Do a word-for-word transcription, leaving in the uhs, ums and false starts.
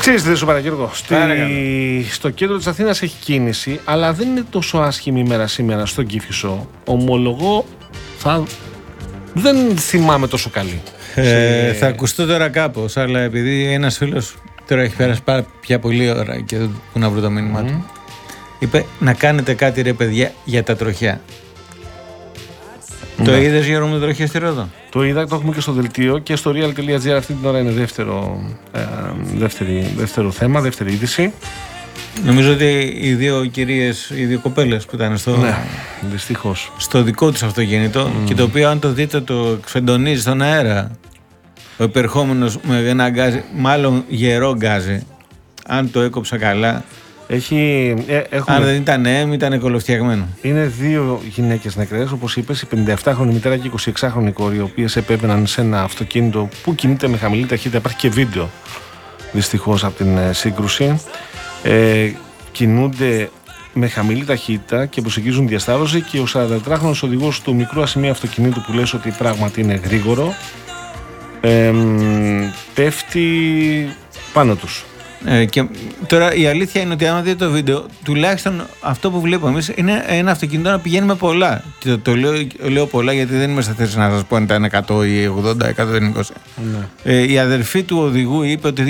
Ξέρεις τι σου Παναγιώργο, στη... στο κέντρο της Αθήνας έχει κίνηση, αλλά δεν είναι τόσο άσχημη η μέρα σήμερα στον Κήφισο. Ομολογώ, θα... δεν θυμάμαι τόσο καλή. Ε, σε... Θα ακουστώ τώρα κάπως, αλλά επειδή ένας φίλος τώρα έχει πέρασει πάρα πια πολλή ώρα και δεν πού να βρω το μήνυμα mm. του, είπε να κάνετε κάτι ρε παιδιά για τα τροχιά. Ναι. Το είδες Γιώργο με τροχιά στη Ρόδο? Το είδα, το έχουμε και στο δελτίο και στο real.gr αυτή την ώρα είναι δεύτερο, ε, δεύτερη, δεύτερο θέμα, δεύτερη είδηση. Νομίζω ότι οι δύο κυρίες, οι δύο κοπέλες που ήταν στο, ναι, δυστυχώς, στο δικό τους αυτοκίνητο mm. και το οποίο αν το δείτε το ξεντονίζει στον αέρα ο υπερχόμενος με ένα γκάζι, μάλλον γερό γκάζι, αν το έκοψα καλά. Έχει, ε, έχουμε... Αν δεν ήταν εμ, ήταν κολοφτιαγμένο. Είναι δύο γυναίκες νεκρές, όπως είπες, η πενηνταεφτάχρονη μητέρα και η εικοσιεξάχρονη κόρη, οι οποίες επέβαιναν σε ένα αυτοκίνητο που κινείται με χαμηλή ταχύτητα. Υπάρχει και βίντεο δυστυχώς από την ε, σύγκρουση. Ε, κινούνται με χαμηλή ταχύτητα και προσεγγίζουν διασταύρωση και ο σαραντατετράχρονος οδηγός του μικρού ασημείου αυτοκινήτου, που λες ότι πράγματι είναι γρήγορο, ε, πέφτει πάνω τους. Ε, και τώρα η αλήθεια είναι ότι άμα δείτε το βίντεο, τουλάχιστον αυτό που βλέπουμε εμείς είναι ένα αυτοκίνητο να πηγαίνει με πολλά. Και το, το λέω, λέω πολλά γιατί δεν είμαι σε θέση να σας πω αν ήταν εκατό ή ογδόντα, εκατόν είκοσι. Ναι. Ε, η αδερφή του οδηγού είπε ότι